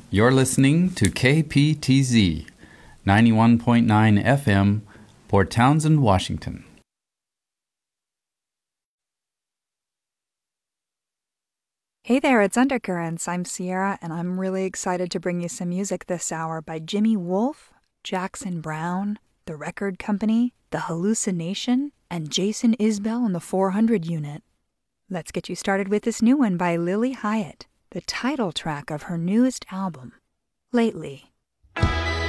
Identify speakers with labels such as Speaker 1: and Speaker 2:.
Speaker 1: You're listening to KPTZ 91.9 FM, Port Townsend, Washington.
Speaker 2: Hey there, it's Undercurrents. I'm Sierra, and I'm really excited to bring you some music this hour by Jimmy Wolfe, Jackson Browne, The Record Company, The Hallucination, and Jason Isbell and the 400 Unit. Let's get you started with this new one by Lily Hiatt, the title track of her newest album, Lately.